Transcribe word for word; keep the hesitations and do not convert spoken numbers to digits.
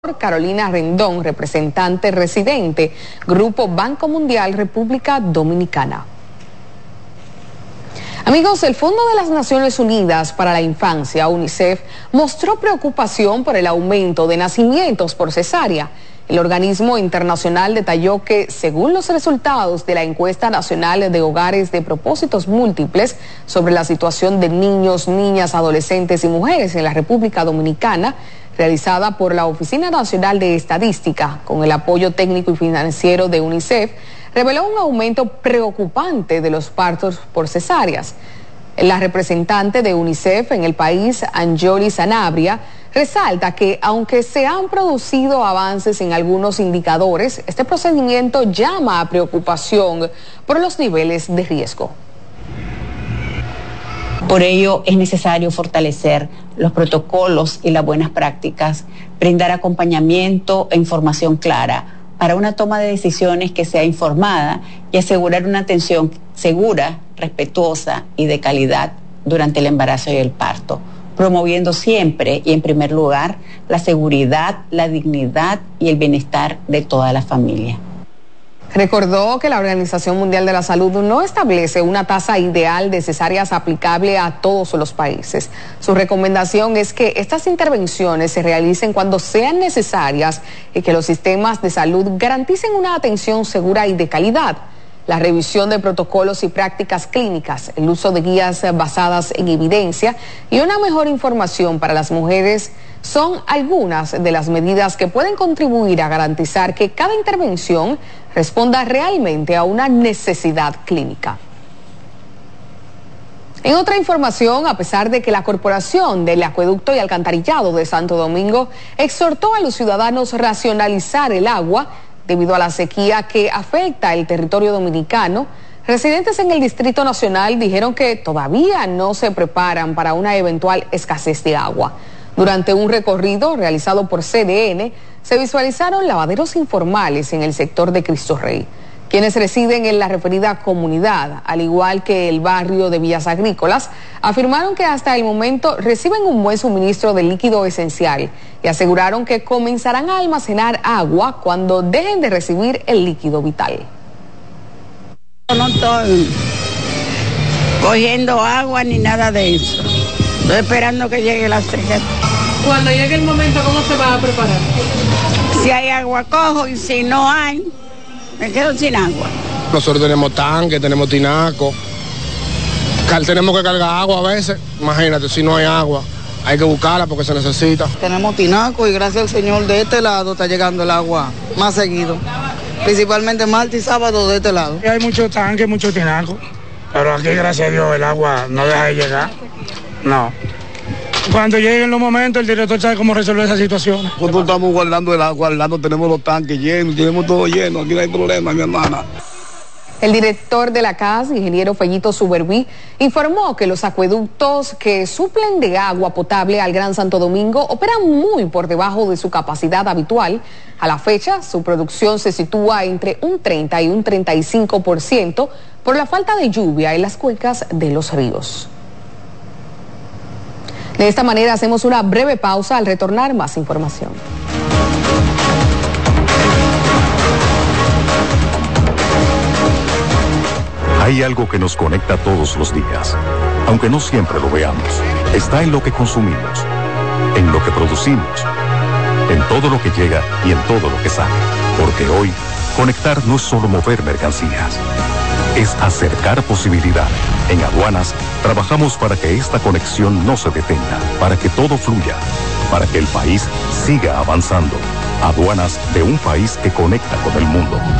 Carolina Rendón, representante residente, Grupo Banco Mundial, República Dominicana. Amigos, el Fondo de las Naciones Unidas para la Infancia, UNICEF, mostró preocupación por el aumento de nacimientos por cesárea. El organismo internacional detalló que, según los resultados de la encuesta nacional de hogares de propósitos múltiples sobre la situación de niños, niñas, adolescentes y mujeres en la República Dominicana, realizada por la Oficina Nacional de Estadística, con el apoyo técnico y financiero de UNICEF, reveló un aumento preocupante de los partos por cesáreas. La representante de UNICEF en el país, Anjoli Sanabria, resalta que aunque se han producido avances en algunos indicadores, este procedimiento llama a preocupación por los niveles de riesgo. Por ello es necesario fortalecer los protocolos y las buenas prácticas, brindar acompañamiento e información clara para una toma de decisiones que sea informada y asegurar una atención segura, respetuosa y de calidad durante el embarazo y el parto, promoviendo siempre y en primer lugar la seguridad, la dignidad y el bienestar de toda la familia. Recordó que la Organización Mundial de la Salud no establece una tasa ideal de cesáreas aplicable a todos los países. Su recomendación es que estas intervenciones se realicen cuando sean necesarias y que los sistemas de salud garanticen una atención segura y de calidad. La revisión de protocolos y prácticas clínicas, el uso de guías basadas en evidencia y una mejor información para las mujeres son algunas de las medidas que pueden contribuir a garantizar que cada intervención responda realmente a una necesidad clínica. En otra información, a pesar de que la Corporación del Acueducto y Alcantarillado de Santo Domingo exhortó a los ciudadanos a racionalizar el agua debido a la sequía que afecta el territorio dominicano, residentes en el Distrito Nacional dijeron que todavía no se preparan para una eventual escasez de agua. Durante un recorrido realizado por C D N, se visualizaron lavaderos informales en el sector de Cristo Rey. Quienes residen en la referida comunidad, al igual que el barrio de Villas Agrícolas, afirmaron que hasta el momento reciben un buen suministro de líquido esencial y aseguraron que comenzarán a almacenar agua cuando dejen de recibir el líquido vital. No estoy cogiendo agua ni nada de eso. Estoy esperando que llegue la sequía. Cuando llegue el momento, ¿cómo se va a preparar? Si hay agua, cojo, y si no hay, me quedo sin agua. Nosotros tenemos tanque, tenemos tinaco. Tenemos que cargar agua a veces. Imagínate, si no hay agua, hay que buscarla porque se necesita. Tenemos tinaco y gracias al Señor de este lado está llegando el agua más seguido. Principalmente martes y sábado de este lado. Hay muchos tanques, muchos tinacos, pero aquí gracias a Dios el agua no deja de llegar. No. Cuando lleguen los momentos, el director sabe cómo resolver esa situación. Nosotros estamos guardando el agua, guardando, tenemos los tanques llenos, tenemos todo lleno, aquí no hay problema, mi hermana. El director de la C A S, ingeniero Fellito Suberví, informó que los acueductos que suplen de agua potable al Gran Santo Domingo operan muy por debajo de su capacidad habitual. A la fecha, su producción se sitúa entre un treinta y un treinta y cinco por ciento por la falta de lluvia en las cuencas de los ríos. De esta manera hacemos una breve pausa. Al retornar, más información. Hay algo que nos conecta todos los días, aunque no siempre lo veamos. Está en lo que consumimos, en lo que producimos, en todo lo que llega y en todo lo que sale. Porque hoy, conectar no es solo mover mercancías, es acercar posibilidades. En Aduanas, trabajamos para que esta conexión no se detenga, para que todo fluya, para que el país siga avanzando. Aduanas de un país que conecta con el mundo.